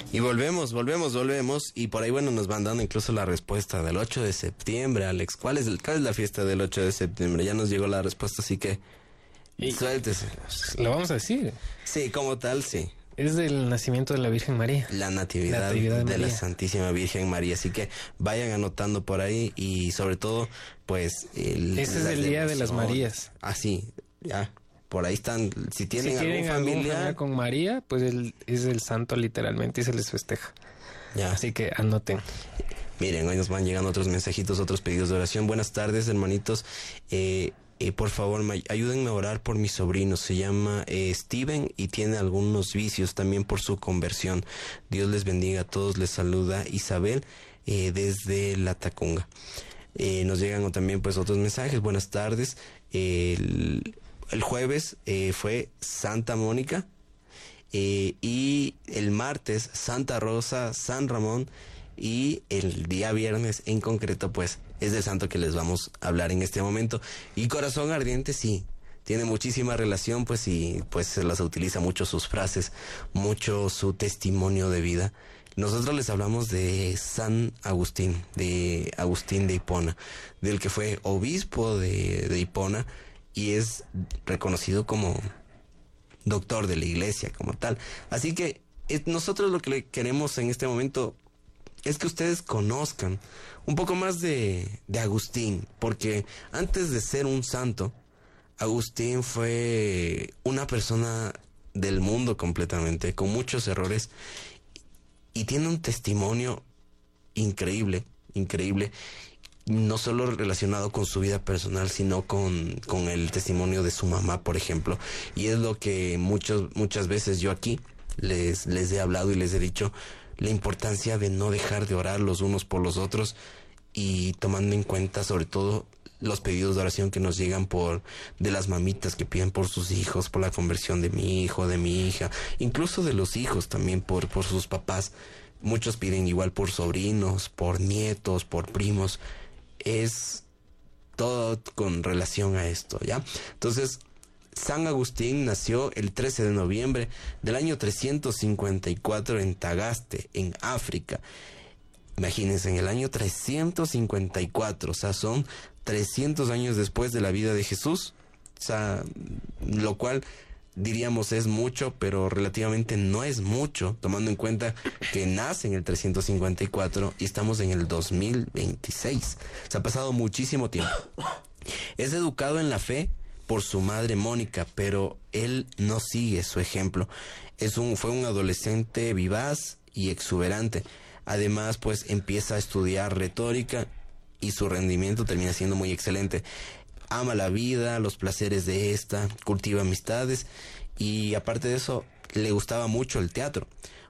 Y volvemos. Y por ahí, bueno, nos van dando incluso la respuesta del 8 de septiembre, Alex. ¿Cuál es la fiesta del 8 de septiembre? Ya nos llegó la respuesta, así que suéltese. ¿Lo vamos a decir? Sí, como tal, sí. Es del nacimiento de la Virgen María. La natividad de la Santísima Virgen María. Así que vayan anotando por ahí y sobre todo, pues... Ese es el Día de las Marías. Ah, sí, ya. Por ahí están. Si tienen algún familiar con María, pues es el santo literalmente y se les festeja. Ya. Así que anoten. Miren, hoy nos van llegando otros mensajitos, otros pedidos de oración. Buenas tardes, hermanitos. Por favor, ayúdenme a orar por mi sobrino. Se llama Steven y tiene algunos vicios también por su conversión. Dios les bendiga a todos. Les saluda Isabel desde La Tacunga. Nos llegan también pues otros mensajes. Buenas tardes. El jueves fue Santa Mónica y el martes Santa Rosa, San Ramón, y el día viernes en concreto pues es del santo que les vamos a hablar en este momento. Y Corazón Ardiente sí, tiene muchísima relación pues y pues se las utiliza mucho sus frases, mucho su testimonio de vida. Nosotros les hablamos de San Agustín, de Agustín de Hipona, del que fue obispo de Hipona y es reconocido como doctor de la iglesia como tal. Así que nosotros lo que le queremos en este momento es que ustedes conozcan un poco más de Agustín, porque antes de ser un santo, Agustín fue una persona del mundo completamente, con muchos errores, y tiene un testimonio increíble, no solo relacionado con su vida personal, sino con el testimonio de su mamá, por ejemplo. Y es lo que muchas veces yo aquí les he hablado y les he dicho, la importancia de no dejar de orar los unos por los otros, y tomando en cuenta sobre todo los pedidos de oración que nos llegan de las mamitas que piden por sus hijos, por la conversión de mi hijo, de mi hija, incluso de los hijos también por sus papás. Muchos piden igual por sobrinos, por nietos, por primos. Es todo con relación a esto, ¿ya? Entonces, San Agustín nació el 13 de noviembre del año 354 en Tagaste, en África. Imagínense, en el año 354, o sea, son 300 años después de la vida de Jesús, o sea, lo cual diríamos es mucho, pero relativamente no es mucho, tomando en cuenta que nace en el 354 y estamos en el 2026. Se ha pasado muchísimo tiempo. Es educado en la fe por su madre Mónica, pero él no sigue su ejemplo. Fue un adolescente vivaz y exuberante. Además, pues empieza a estudiar retórica y su rendimiento termina siendo muy excelente. Ama la vida, los placeres de esta, cultiva amistades y aparte de eso le gustaba mucho el teatro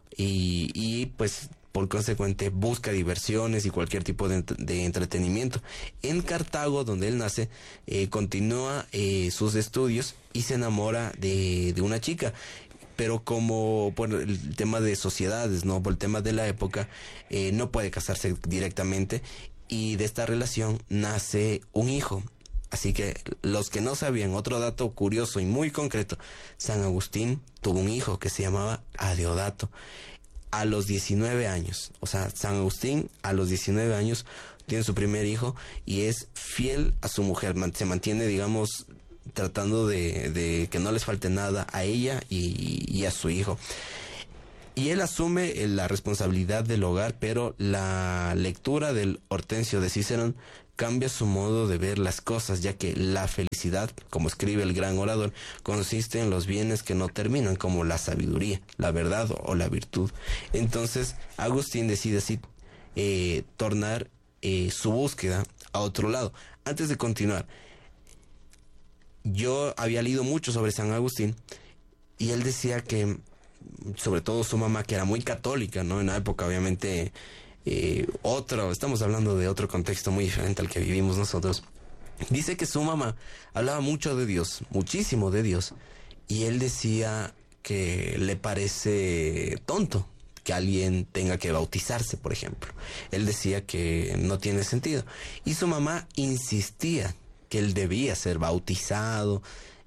y pues por consecuente busca diversiones y cualquier tipo de entretenimiento. En Cartago, donde él nace, continúa sus estudios y se enamora de una chica. Pero como por el tema de sociedades, ¿no? Por el tema de la época, no puede casarse directamente y de esta relación nace un hijo. Así que los que no sabían, otro dato curioso y muy concreto, San Agustín tuvo un hijo que se llamaba Adeodato. A los 19 años, o sea, San Agustín a los 19 años tiene su primer hijo y es fiel a su mujer, se mantiene, digamos, tratando de que no les falte nada a ella y a su hijo. Y él asume la responsabilidad del hogar, pero la lectura del Hortensio de Cicerón cambia su modo de ver las cosas, ya que la felicidad, como escribe el gran orador, consiste en los bienes que no terminan, como la sabiduría, la verdad o la virtud. Entonces, Agustín decide así tornar su búsqueda a otro lado. Antes de continuar, yo había leído mucho sobre San Agustín y él decía que, sobre todo su mamá, que era muy católica, ¿no? En la época, obviamente, estamos hablando de otro contexto muy diferente al que vivimos nosotros. Dice que su mamá hablaba mucho de Dios, muchísimo de Dios, y él decía que le parece tonto que alguien tenga que bautizarse, por ejemplo. Él decía que no tiene sentido, y su mamá insistía que él debía ser bautizado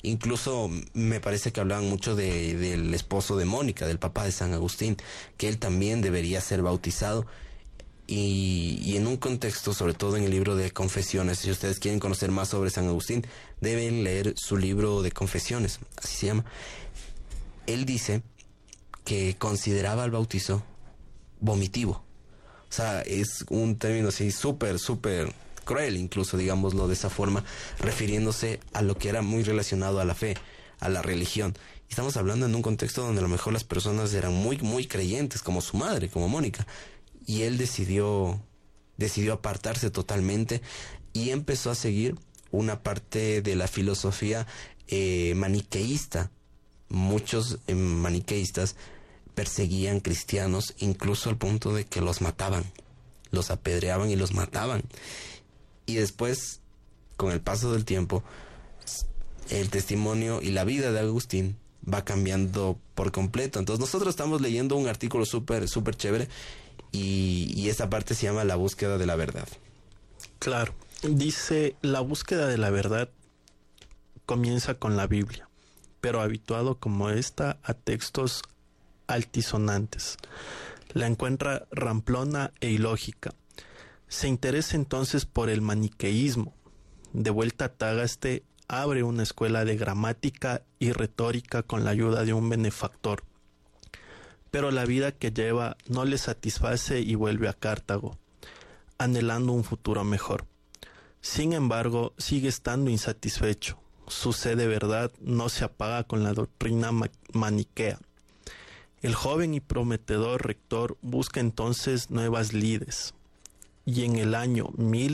Incluso me parece que hablaban mucho del esposo de Mónica, del papá de San Agustín, que él también debería ser bautizado. Y en un contexto, sobre todo en el libro de Confesiones, si ustedes quieren conocer más sobre San Agustín, deben leer su libro de Confesiones, así se llama. Él dice que consideraba el bautizo vomitivo. O sea, es un término así súper cruel, incluso, digámoslo de esa forma, refiriéndose a lo que era muy relacionado a la fe, a la religión. Estamos hablando en un contexto donde a lo mejor las personas eran muy creyentes, como su madre, como Mónica. Y él decidió apartarse totalmente y empezó a seguir una parte de la filosofía maniqueísta. Muchos maniqueístas perseguían cristianos incluso al punto de que los mataban, los apedreaban y los mataban. Y después, con el paso del tiempo, el testimonio y la vida de Agustín va cambiando por completo. Entonces nosotros estamos leyendo un artículo súper chévere y esta parte se llama La búsqueda de la verdad. Claro, dice: la búsqueda de la verdad comienza con la Biblia, pero habituado como esta a textos altisonantes. La encuentra ramplona e ilógica. Se interesa entonces por el maniqueísmo. De vuelta a Tagaste, abre una escuela de gramática y retórica con la ayuda de un benefactor. Pero la vida que lleva no le satisface y vuelve a Cartago, anhelando un futuro mejor. Sin embargo, sigue estando insatisfecho. Su sed de verdad no se apaga con la doctrina maniquea. El joven y prometedor rector busca entonces nuevas lides, y en el año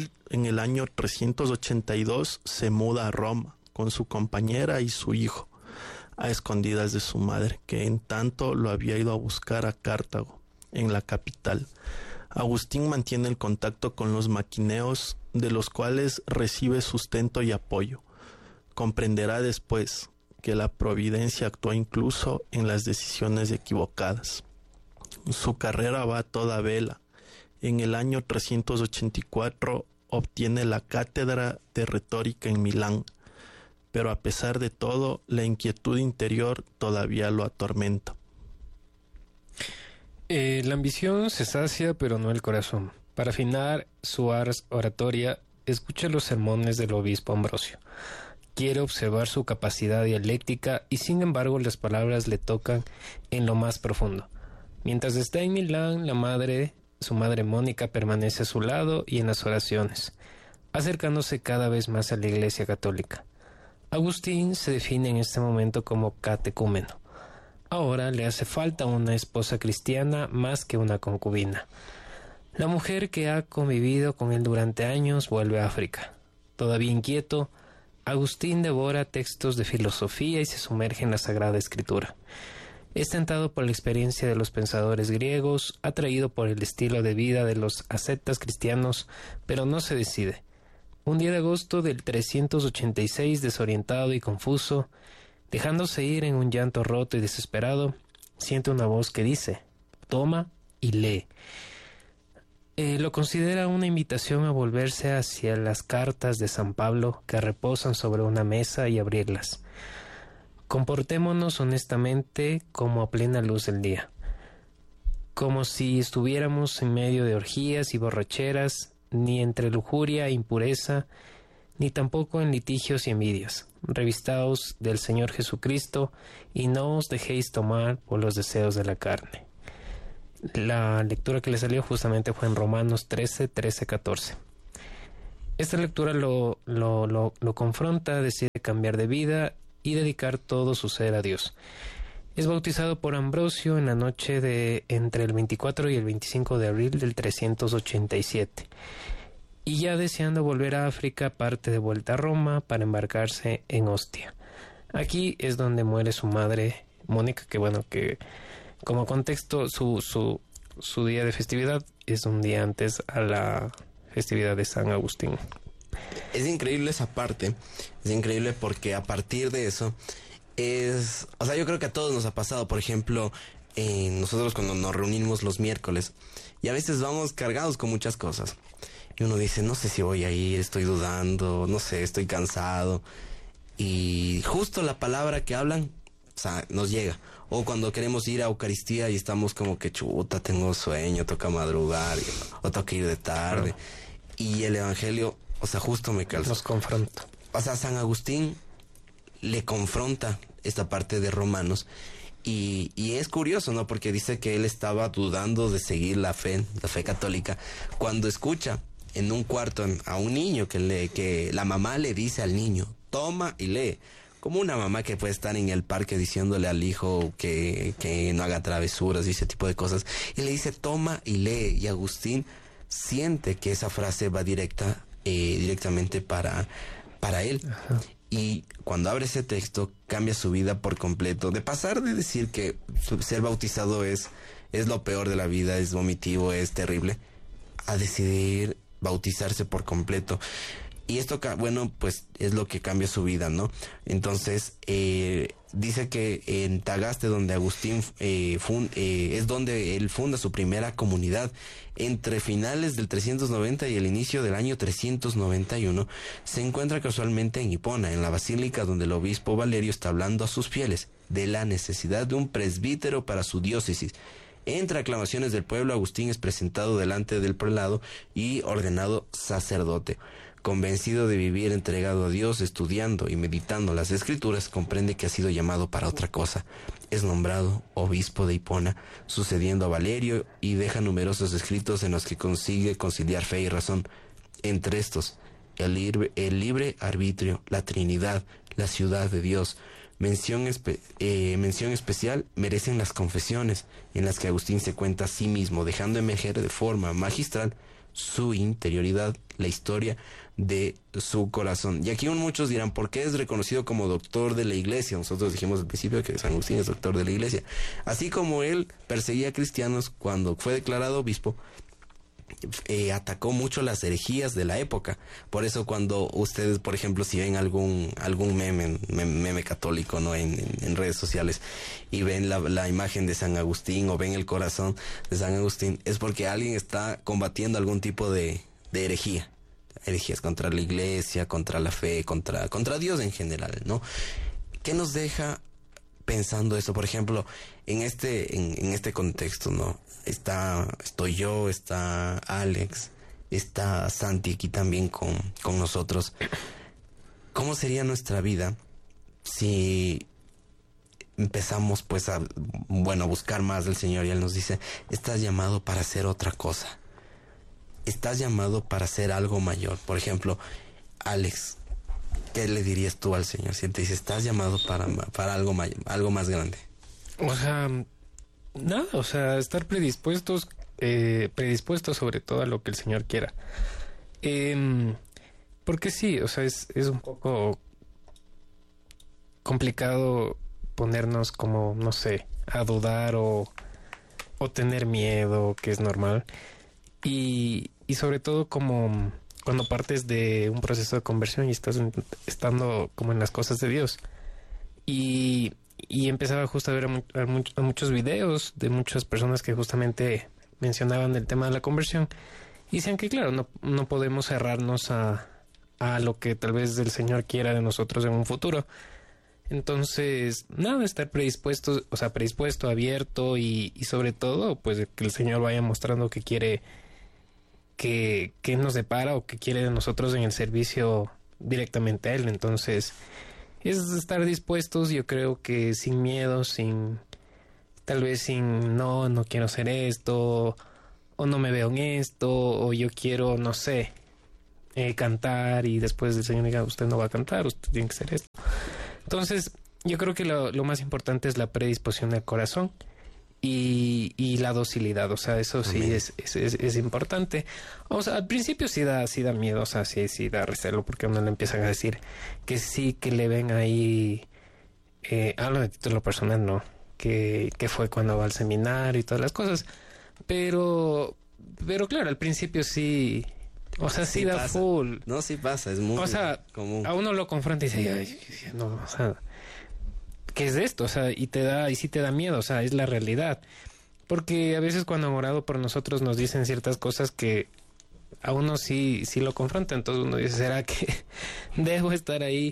382 se muda a Roma con su compañera y su hijo, a escondidas de su madre, que en tanto lo había ido a buscar a Cartago, en la capital. Agustín mantiene el contacto con los maquineos, de los cuales recibe sustento y apoyo. Comprenderá después que la providencia actúa incluso en las decisiones equivocadas. Su carrera va a toda vela. En el año 384 obtiene la cátedra de retórica en Milán, pero a pesar de todo, la inquietud interior todavía lo atormenta. La ambición se sacia, pero no el corazón. Para afinar su ars oratoria, escucha los sermones del obispo Ambrosio. Quiere observar su capacidad dialéctica y sin embargo las palabras le tocan en lo más profundo. Mientras está en Milán, su madre Mónica permanece a su lado y en las oraciones, acercándose cada vez más a la Iglesia Católica. Agustín se define en este momento como catecúmeno. Ahora le hace falta una esposa cristiana más que una concubina. La mujer que ha convivido con él durante años vuelve a África. Todavía inquieto, Agustín devora textos de filosofía y se sumerge en la Sagrada Escritura. Es tentado por la experiencia de los pensadores griegos, atraído por el estilo de vida de los ascetas cristianos, pero no se decide. Un día de agosto del 386, desorientado y confuso, dejándose ir en un llanto roto y desesperado, siente una voz que dice: «Toma y lee». Lo considera una invitación a volverse hacia las cartas de San Pablo que reposan sobre una mesa y abrirlas. Comportémonos honestamente como a plena luz del día, como si estuviéramos en medio de orgías y borracheras, ni entre lujuria e impureza, ni tampoco en litigios y envidias. Revistaos del Señor Jesucristo y no os dejéis tomar por los deseos de la carne. La lectura que le salió justamente fue en Romanos 13:14. Esta lectura lo confronta, decide cambiar de vida y dedicar todo su ser a Dios. Es bautizado por Ambrosio en la noche de entre el 24 y el 25 de abril del 387. Y ya deseando volver a África, parte de vuelta a Roma para embarcarse en Ostia. Aquí es donde muere su madre, Mónica, que como contexto, su día de festividad es un día antes a la festividad de San Agustín. Es increíble esa parte, es increíble porque a partir de eso yo creo que a todos nos ha pasado. Por ejemplo, nosotros cuando nos reunimos los miércoles y a veces vamos cargados con muchas cosas y uno dice: no sé si voy a ir, estoy dudando, no sé, estoy cansado. y justo la palabra que hablan, o sea, nos llega. O cuando queremos ir a Eucaristía y estamos como que chuta, tengo sueño, toca madrugar, o toca ir de tarde. Y el Evangelio, o sea, justo me calza. Nos confronta. O sea, San Agustín le confronta esta parte de Romanos. Y es curioso, ¿no? Porque dice que él estaba dudando de seguir la fe católica, cuando escucha en un cuarto a un niño que la mamá le dice al niño, toma y lee. Como una mamá que puede estar en el parque diciéndole al hijo que no haga travesuras y ese tipo de cosas. Y le dice, toma y lee. Y Agustín siente que esa frase va directamente para él. Ajá. Y cuando abre ese texto, cambia su vida por completo. De pasar de decir que ser bautizado es lo peor de la vida, es vomitivo, es terrible, a decidir bautizarse por completo. Y esto, bueno, pues es lo que cambia su vida, ¿no? Entonces, dice que en Tagaste, donde Agustín es donde él funda su primera comunidad. Entre finales del 390 y el inicio del año 391, se encuentra casualmente en Hipona, en la basílica donde el obispo Valerio está hablando a sus fieles de la necesidad de un presbítero para su diócesis. Entre aclamaciones del pueblo, Agustín es presentado delante del prelado y ordenado sacerdote. Convencido de vivir entregado a Dios, estudiando y meditando las Escrituras, comprende que ha sido llamado para otra cosa. Es nombrado obispo de Hipona, sucediendo a Valerio, y deja numerosos escritos en los que consigue conciliar fe y razón. Entre estos, el libre arbitrio, la Trinidad, la ciudad de Dios. Mención especial merecen las confesiones, en las que Agustín se cuenta a sí mismo, dejando emerger de forma magistral su interioridad, la historia de su corazón. Y aquí muchos dirán, ¿por qué es reconocido como doctor de la iglesia? Nosotros dijimos al principio que San Agustín es doctor de la iglesia. Así como él perseguía a cristianos, cuando fue declarado obispo, atacó mucho las herejías de la época. Por eso cuando ustedes, por ejemplo, si ven algún meme católico, ¿no? en redes sociales, y ven la imagen de San Agustín, o ven el corazón de San Agustín, es porque alguien está combatiendo algún tipo de herejía. Herejías contra la iglesia, contra la fe, contra Dios en general, ¿no? ¿Qué nos deja pensando eso? Por ejemplo, en este contexto, ¿no? Estoy yo, está Alex, está Santi aquí también con nosotros. ¿Cómo sería nuestra vida si empezamos pues a buscar más del Señor? Y Él nos dice, estás llamado para hacer otra cosa. Estás llamado para hacer algo mayor. Por ejemplo, Alex, ¿qué le dirías tú al Señor si Él te dice, estás llamado para algo mayor, algo más grande? O sea, nada, o sea, estar predispuestos sobre todo a lo que el Señor quiera. Porque sí, o sea, es un poco complicado ponernos como, no sé, a dudar o tener miedo, que es normal. Y sobre todo como cuando partes de un proceso de conversión y estás estando como en las cosas de Dios. Y empezaba justo a ver a muchos videos de muchas personas que justamente mencionaban el tema de la conversión. Y decían que claro, no podemos cerrarnos a lo que tal vez el Señor quiera de nosotros en un futuro. Entonces, nada, estar predispuesto, abierto y sobre todo, pues que el Señor vaya mostrando que quiere, que nos depara o que quiere de nosotros en el servicio directamente a Él. Entonces, es estar dispuestos, yo creo que sin miedo, tal vez sin no quiero hacer esto, o no me veo en esto, o yo quiero, no sé, cantar y después el Señor diga, usted no va a cantar, usted tiene que hacer esto. Entonces, yo creo que lo más importante es la predisposición del corazón y la docilidad. O sea, eso sí es importante. O sea, al principio sí da miedo, o sea, sí da recelo, porque a uno le empiezan a decir que sí, que le ven ahí, hablo de título personal, ¿no? Que fue cuando va al seminario y todas las cosas. Pero claro, al principio sí... O sea, sí da pasa. Full. No, sí pasa, es muy común. A uno lo confronta y dice, ay, no, o sea, ¿qué es esto? O sea, y sí te da miedo, o sea, es la realidad. Porque a veces cuando han orado por nosotros nos dicen ciertas cosas que a uno sí lo confronta. Entonces uno dice, ¿será que debo estar ahí?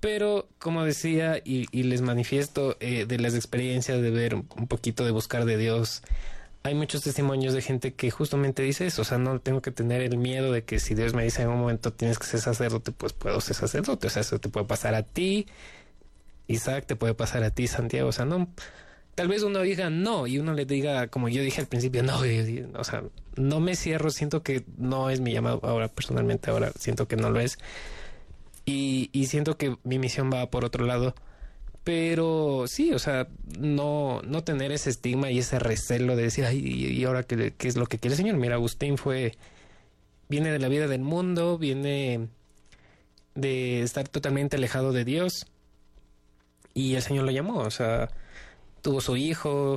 Pero, como decía, y les manifiesto de las experiencias de ver un poquito de buscar de Dios, hay muchos testimonios de gente que justamente dice eso. O sea, no tengo que tener el miedo de que si Dios me dice en un momento tienes que ser sacerdote, pues puedo ser sacerdote. O sea, eso te puede pasar a ti, Isaac, te puede pasar a ti, Santiago. O sea, no, tal vez uno diga no y uno le diga, como yo dije al principio, no. O sea, no me cierro, siento que no es mi llamado ahora, personalmente ahora siento que no lo es. Y siento que mi misión va por otro lado. Pero sí, o sea, no tener ese estigma y ese recelo de decir, ay, ¿y ahora qué es lo que quiere el Señor? Mira, Agustín viene de la vida del mundo, viene de estar totalmente alejado de Dios. Y el Señor lo llamó, o sea, tuvo su hijo.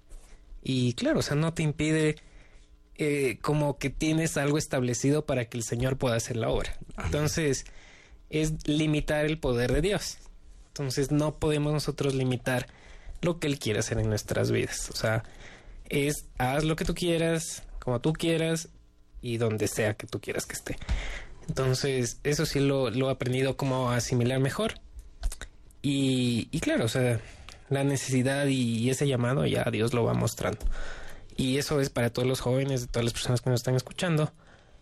Y claro, o sea, no te impide como que tienes algo establecido para que el Señor pueda hacer la obra. Entonces, es limitar el poder de Dios. Entonces no podemos nosotros limitar lo que Él quiere hacer en nuestras vidas. O sea, haz lo que tú quieras, como tú quieras y donde sea que tú quieras que esté. Entonces eso sí lo he aprendido como a asimilar mejor. Y claro, o sea, la necesidad y ese llamado ya Dios lo va mostrando. Y eso es para todos los jóvenes, de todas las personas que nos están escuchando.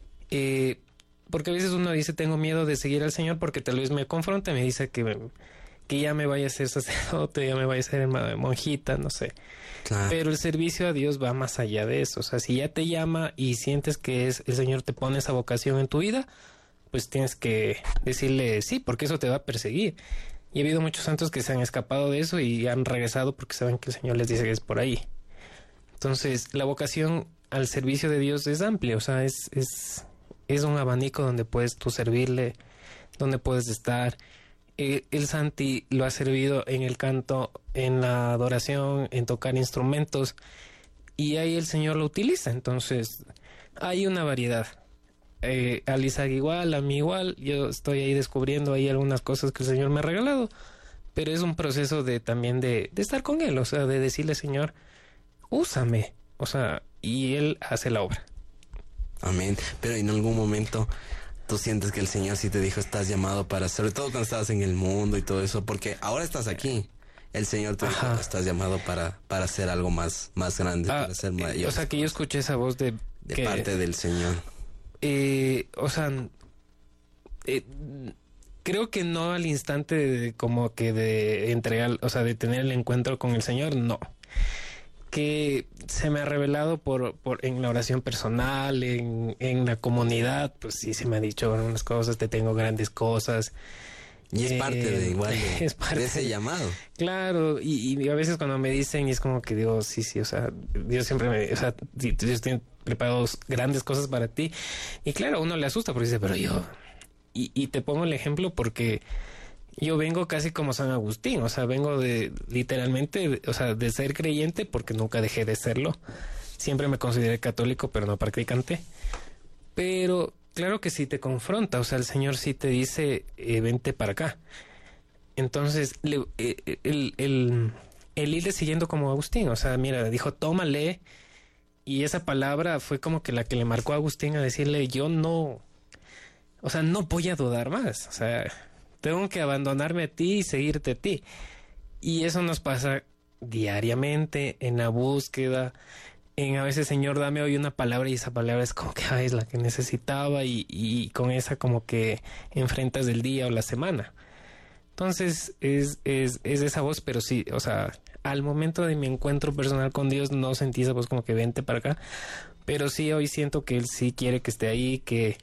Porque a veces uno dice, tengo miedo de seguir al Señor porque tal vez me confronta, me dice que ya me vaya a ser sacerdote, ya me vaya a ser monjita, no sé. Claro. Pero el servicio a Dios va más allá de eso. O sea, si ya te llama y sientes que el Señor te pone esa vocación en tu vida, pues tienes que decirle sí, porque eso te va a perseguir. Y ha habido muchos santos que se han escapado de eso y han regresado porque saben que el Señor les dice que es por ahí. Entonces, la vocación al servicio de Dios es amplia. O sea, es un abanico donde puedes tú servirle, donde puedes estar. El Santi lo ha servido en el canto, en la adoración, en tocar instrumentos, y ahí el Señor lo utiliza. Entonces hay una variedad. Al Isaac igual, a mí igual. Yo estoy ahí descubriendo ahí algunas cosas que el Señor me ha regalado, pero es un proceso también de estar con Él, o sea, de decirle, Señor, úsame, o sea, y Él hace la obra. Amén. Pero en algún momento tú sientes que el Señor sí te dijo, estás llamado para, sobre todo cuando estabas en el mundo y todo eso, porque ahora estás aquí. El Señor te dijo, estás llamado para hacer algo más grande, para ser mayor. O sea, que yo escuché esa voz de parte del Señor. O sea, creo que no al instante como que de entregar, o sea, de tener el encuentro con el Señor, no. Que se me ha revelado en la oración personal, en la comunidad, pues sí se me ha dicho algunas cosas, te tengo grandes cosas. Y es parte de ese llamado. Claro, y a veces cuando me dicen, y es como que digo, sí, o sea, Dios siempre Dios tiene preparados grandes cosas para ti. Y claro, a uno le asusta porque dice, pero yo... Y te pongo el ejemplo porque yo vengo casi como San Agustín, o sea, vengo literalmente, o sea, de ser creyente porque nunca dejé de serlo. Siempre me consideré católico, pero no practicante. Pero claro que sí te confronta, o sea, el Señor sí te dice, vente para acá. Entonces, el irle siguiendo como Agustín, o sea, mira, dijo, tómale. Y esa palabra fue como que la que le marcó a Agustín a decirle, yo no, o sea, no voy a dudar más, o sea... Tengo que abandonarme a ti y seguirte a ti. Y eso nos pasa diariamente en la búsqueda. A veces, Señor, dame hoy una palabra y esa palabra es como que es la que necesitaba y con esa como que enfrentas el día o la semana. Entonces es esa voz, pero sí, o sea, al momento de mi encuentro personal con Dios no sentí esa voz como que vente para acá. Pero sí, hoy siento que Él sí quiere que esté ahí, que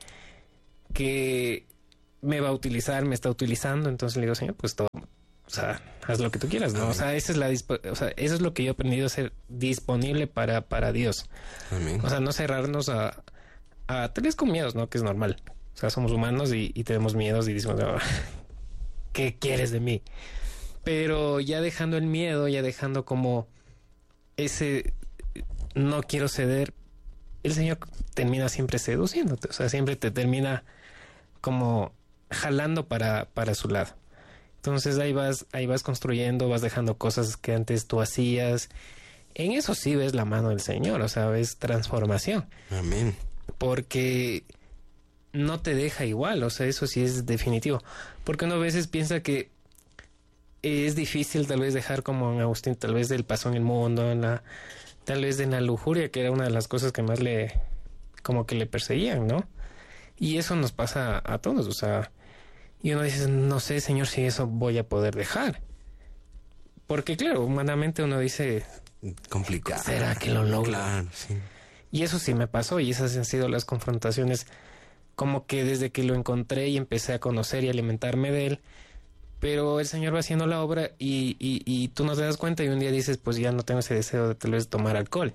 me va a utilizar, me está utilizando, entonces le digo, Señor, pues todo, o sea, haz lo que tú quieras, ¿no? Amén. O sea, eso es lo que yo he aprendido a ser disponible para Dios. Amén. O sea, no cerrarnos a tal vez con miedos, ¿no? Que es normal. O sea, somos humanos y tenemos miedos y decimos, ¿qué quieres de mí? Pero ya dejando el miedo, ya dejando como ese no quiero ceder, el Señor termina siempre seduciéndote, o sea, siempre te termina como jalando para su lado. Entonces ahí vas construyendo, vas dejando cosas que antes tú hacías. En eso sí ves la mano del Señor, o sea, ves transformación. Amén. Porque no te deja igual, o sea, eso sí es definitivo. Porque uno a veces piensa que es difícil tal vez dejar como en Agustín, tal vez del paso en el mundo, tal vez de la lujuria, que era una de las cosas que más como que le perseguían, ¿no? Y eso nos pasa a todos, o sea, y uno dice, no sé, Señor, si eso voy a poder dejar. Porque claro, humanamente uno dice, complicado. ¿Será que lo logro? Claro, sí. Y eso sí me pasó, y esas han sido las confrontaciones, como que desde que lo encontré y empecé a conocer y alimentarme de él. Pero el Señor va haciendo la obra y tú no te das cuenta, y un día dices, pues ya no tengo ese deseo de tal vez tomar alcohol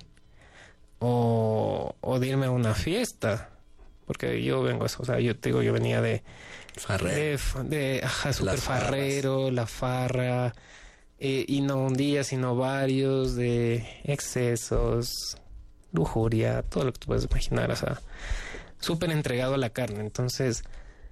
o de irme a una fiesta, porque yo vengo, o sea, yo te digo, yo venía de super farrero, la farra, y no un día sino varios, de excesos, lujuria, todo lo que tú puedes imaginar, o sea, súper entregado a la carne. Entonces,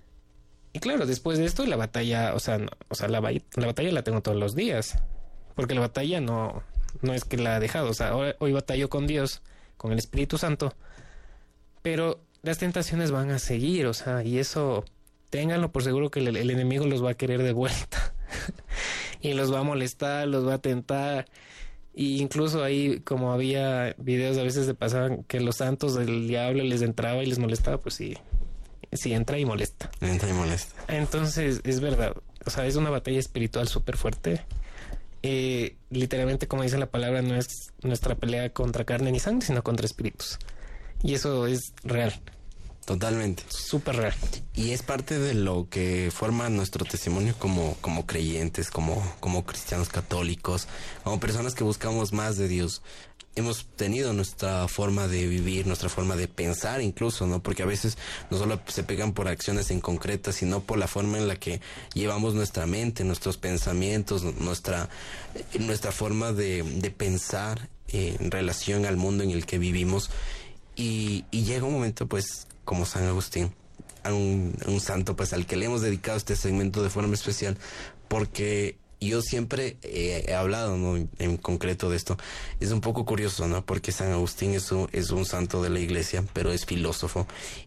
y claro, después de esto la batalla, la batalla la tengo todos los días, porque la batalla no es que la he dejado, o sea, hoy batallo con Dios, con el Espíritu Santo, pero las tentaciones van a seguir, o sea, y eso, ténganlo por seguro que el enemigo los va a querer de vuelta y los va a molestar, los va a tentar. Y incluso ahí, como había videos a veces de pasaban que los santos del diablo les entraba y les molestaba, pues sí, entra y molesta. Entra y molesta. Entonces, es verdad, o sea, es una batalla espiritual súper fuerte. Literalmente, como dice la palabra, no es nuestra pelea contra carne ni sangre, sino contra espíritus. Y eso es real. Totalmente. Súper real. Y es parte de lo que forma nuestro testimonio como creyentes, como cristianos católicos, como personas que buscamos más de Dios. Hemos tenido nuestra forma de vivir, nuestra forma de pensar incluso, ¿no? Porque a veces no solo se pegan por acciones en concretas, sino por la forma en la que llevamos nuestra mente, nuestros pensamientos, nuestra forma de pensar en relación al mundo en el que vivimos. Y llega un momento, pues, como San Agustín, a un santo, pues, al que le hemos dedicado este segmento de forma especial, porque yo siempre he hablado, ¿no?, en concreto de esto. Es un poco curioso, ¿no?, porque San Agustín es un santo de la iglesia, pero es filósofo,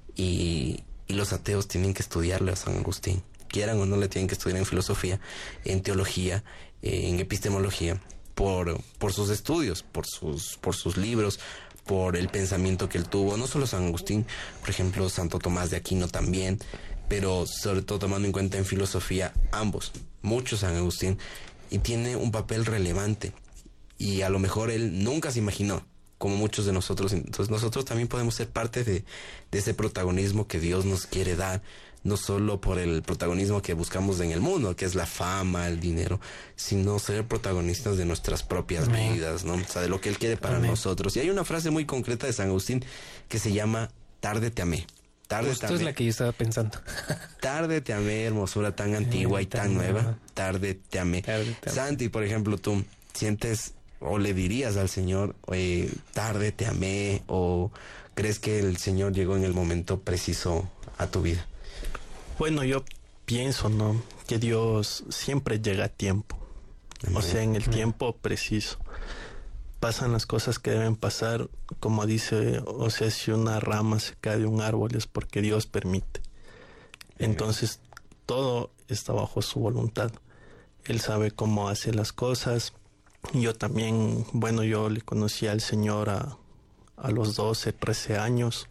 y los ateos tienen que estudiarle a San Agustín, quieran o no le tienen que estudiar en filosofía, en teología, en epistemología, por sus estudios, por sus libros, por el pensamiento que él tuvo. No solo San Agustín, por ejemplo, Santo Tomás de Aquino también, pero sobre todo tomando en cuenta en filosofía ambos, mucho San Agustín, y tiene un papel relevante, y a lo mejor él nunca se imaginó, como muchos de nosotros. Entonces nosotros también podemos ser parte de ese protagonismo que Dios nos quiere dar, no solo por el protagonismo que buscamos en el mundo, que es la fama, el dinero, sino ser protagonistas de nuestras propias vidas, ¿no? O sea, de lo que Él quiere para nosotros. Y hay una frase muy concreta de San Agustín que se llama: tarde te amé. Justo es la que yo estaba pensando. Tarde te amé, hermosura tan antigua y tan nueva. Tarde te amé. Santi, por ejemplo, tú sientes o le dirías al Señor, tarde te amé, o crees que el Señor llegó en el momento preciso a tu vida? Bueno, yo pienso, ¿no?, que Dios siempre llega a tiempo. O sea, en el tiempo preciso. Pasan las cosas que deben pasar, como dice, o sea, si una rama se cae de un árbol es porque Dios permite. Entonces, todo está bajo su voluntad. Él sabe cómo hace las cosas. Yo también, bueno, yo le conocí al Señor a los 12, 13 años.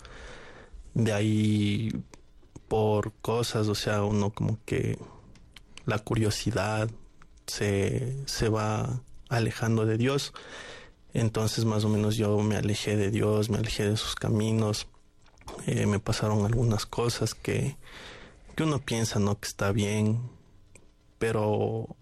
De ahí, por cosas, o sea, uno como que la curiosidad se va alejando de Dios. Entonces, más o menos, yo me alejé de Dios, me alejé de sus caminos. Me pasaron algunas cosas que uno piensa, ¿no?, que está bien, pero